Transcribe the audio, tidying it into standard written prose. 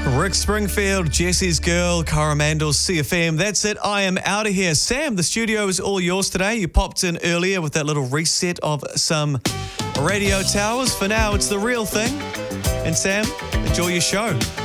Rick Springfield, Jesse's Girl, Coromandel, CFM. That's it. I am out of here. Sam, the studio is all yours today. You popped in earlier with that little reset of some radio towers. For now, it's the real thing. And Sam, enjoy your show.